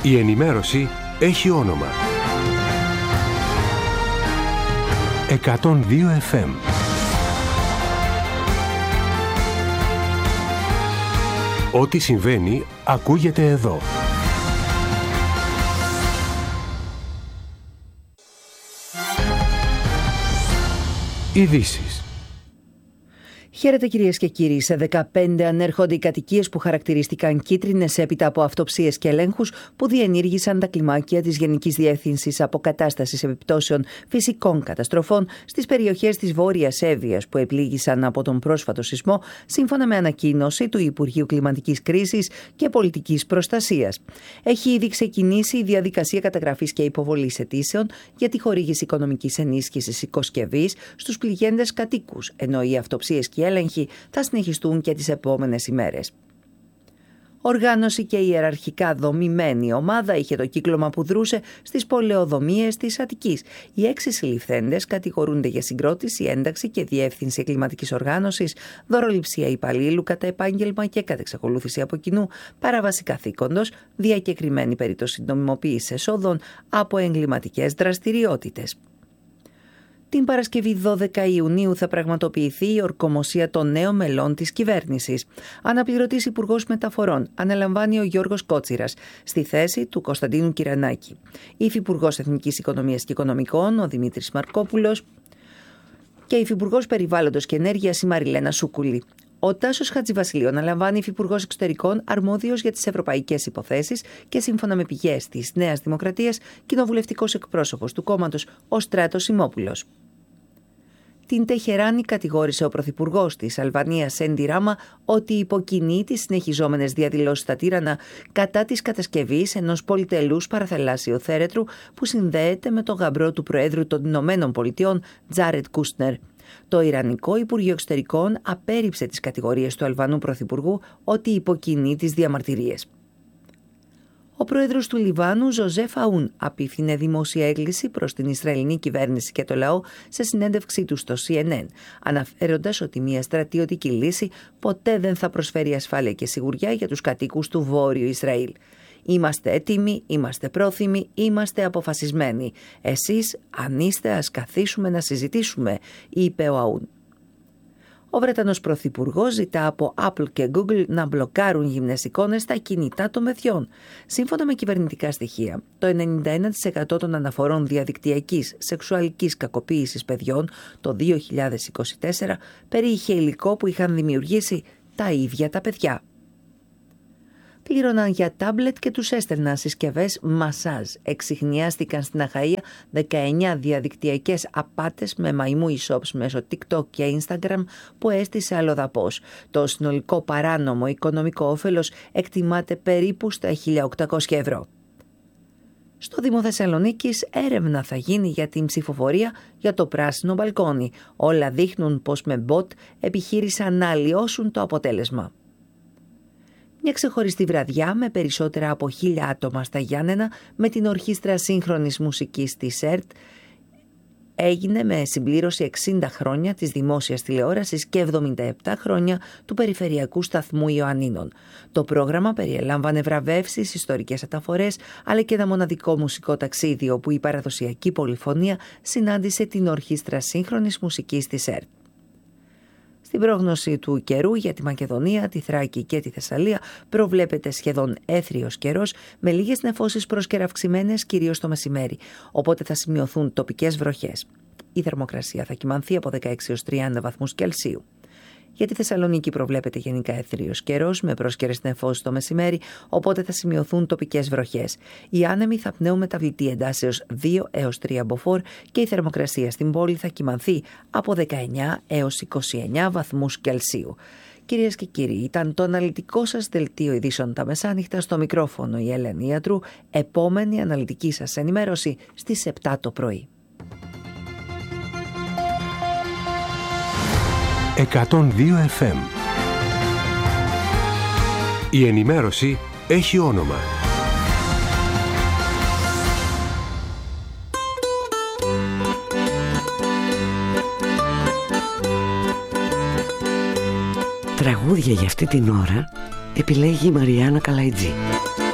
Η ενημέρωση έχει όνομα. 102 FM. Ό,τι συμβαίνει ακούγεται εδώ. Ειδήσεις. Χαίρετε κυρίες και κύριοι. Σε 15 ανέρχονται οι κατοικίες που χαρακτηρίστηκαν κίτρινες έπειτα από αυτοψίες και ελέγχους που διενήργησαν τα κλιμάκια της Γενικής Διεύθυνσης Αποκατάστασης Επιπτώσεων Φυσικών Καταστροφών στις περιοχές της Βόρειας Εύβοιας που επλήγησαν από τον πρόσφατο σεισμό, σύμφωνα με ανακοίνωση του Υπουργείου Κλιματικής Κρίσης και Πολιτικής Προστασίας. Έχει ήδη ξεκινήσει η διαδικασία καταγραφής και υποβολής αιτήσεων για τη χορήγηση οικονομικής ενίσχυσης οικοσκευής στους πληγέντες κατοίκους, ενώ οι αυτοψίες και έλεγχοι θα συνεχιστούν και τις επόμενες ημέρες. Οργάνωση και ιεραρχικά δομημένη ομάδα είχε το κύκλωμα που δρούσε στις πολεοδομίες της Αττικής. Οι 6 συλληφθέντες κατηγορούνται για συγκρότηση, ένταξη και διεύθυνση εγκληματικής οργάνωσης, δωροληψία υπαλλήλου κατά επάγγελμα και κατά εξακολούθηση από κοινού, παράβαση καθήκοντος, διακεκριμένη περίπτωση νομιμοποίησης εσόδων από εγκληματικές δραστηριότητες. Την Παρασκευή 12 Ιουνίου θα πραγματοποιηθεί η ορκομοσία των νέων μελών της κυβέρνησης. Αναπληρωτής Υπουργός Μεταφορών αναλαμβάνει ο Γιώργος Κότσιρας στη θέση του Κωνσταντίνου Κυρανάκη. Υφυπουργός Εθνικής Οικονομίας και Οικονομικών ο Δημήτρης Μαρκόπουλος και Υφυπουργός Περιβάλλοντος και Ενέργειας η Μαριλένα Σούκουλη. Ο Τάσος Χατζηβασιλείου αναλαμβάνει Υφυπουργός Εξωτερικών, αρμόδιος για τις ευρωπαϊκές υποθέσεις και σύμφωνα με πηγές της Νέας Δημοκρατίας, κοινοβουλευτικός εκπρόσωπος του κόμματος ο Στράτος Σιμόπουλος. Την Τεχεράνη κατηγόρησε ο Πρωθυπουργός της Αλβανίας Έντι Ράμα ότι υποκινεί τις συνεχιζόμενες διαδηλώσεις στα Τύρανα κατά της κατασκευής ενός πολυτελούς παραθαλάσσιου θέρετρου που συνδέεται με τον γαμπρό του Προέδρου των Ηνωμένων Πολιτειών, Τζάρετ Κούστνερ. Το Ιρανικό Υπουργείο Εξωτερικών απέρριψε τις κατηγορίες του Αλβανού Πρωθυπουργού ότι υποκινεί τις διαμαρτυρίες. Ο πρόεδρος του Λιβάνου, Ζωζέφ Αούν, απίφθινε δημόσια έκκληση προς την Ισραηλινή κυβέρνηση και το λαό σε συνέντευξή του στο CNN, αναφέροντας ότι μια στρατιωτική λύση ποτέ δεν θα προσφέρει ασφάλεια και σιγουριά για τους κατοίκους του Βόρειου Ισραήλ. Είμαστε έτοιμοι, είμαστε πρόθυμοι, είμαστε αποφασισμένοι. Εσείς, αν είστε, ας καθίσουμε να συζητήσουμε, είπε ο Αούν. Ο Βρετανός Πρωθυπουργός ζητά από Apple και Google να μπλοκάρουν γυμνές εικόνες στα κινητά των παιδιών. Σύμφωνα με κυβερνητικά στοιχεία, το 91% των αναφορών διαδικτυακής σεξουαλικής κακοποίησης παιδιών το 2024 περιείχε υλικό που είχαν δημιουργήσει τα ίδια τα παιδιά. Πλήρωναν για τάμπλετ και τους έστελναν συσκευές μασάζ. Εξιχνιάστηκαν στην Αχαΐα 19 διαδικτυακές απάτες με μαϊμού e-shops μέσω TikTok και Instagram που έστησε αλλοδαπός. Το συνολικό παράνομο οικονομικό όφελος εκτιμάται περίπου στα 1.800 ευρώ. Στο Δήμο Θεσσαλονίκης έρευνα θα γίνει για την ψηφοφορία για το πράσινο μπαλκόνι. Όλα δείχνουν πως με bot επιχείρησαν να αλλοιώσουν το αποτέλεσμα. Μια ξεχωριστή βραδιά με περισσότερα από 1.000 άτομα στα Γιάννενα με την Ορχήστρα Σύγχρονης Μουσικής της ΕΡΤ έγινε με συμπλήρωση 60 χρόνια της δημόσιας τηλεόρασης και 77 χρόνια του Περιφερειακού Σταθμού Ιωαννίνων. Το πρόγραμμα περιέλαμβανε βραβεύσεις, ιστορικές αναφορές αλλά και ένα μοναδικό μουσικό ταξίδι όπου η παραδοσιακή πολυφωνία συνάντησε την Ορχήστρα Σύγχρονης Μουσικής της ΕΡΤ. Στην πρόγνωση του καιρού για τη Μακεδονία, τη Θράκη και τη Θεσσαλία προβλέπεται σχεδόν έθριος καιρός με λίγες νεφώσεις προσκεραυξημένες κυρίως το μεσημέρι, οπότε θα σημειωθούν τοπικές βροχές. Η θερμοκρασία θα κυμανθεί από 16 έως 30 βαθμούς Κελσίου. Για τη Θεσσαλονίκη προβλέπεται γενικά έθριος καιρός με πρόσκαιρες νεφώσεις το μεσημέρι, οπότε θα σημειωθούν τοπικές βροχές. Οι άνεμοι θα πνέουν μεταβλητή εντάσεως 2 έως 3 μποφόρ και η θερμοκρασία στην πόλη θα κυμανθεί από 19 έως 29 βαθμούς Κελσίου. Κυρίες και κύριοι, ήταν το αναλυτικό σας δελτίο ειδήσεων τα μεσάνυχτα. Στο μικρόφωνο η Ελένη Ιατρού. Επόμενη αναλυτική σας ενημέρωση στις 7 το πρωί. 102 FM. Η ενημέρωση έχει όνομα. Τραγούδια για αυτή την ώρα επιλέγει η Μαριάννα Καλαϊτζή.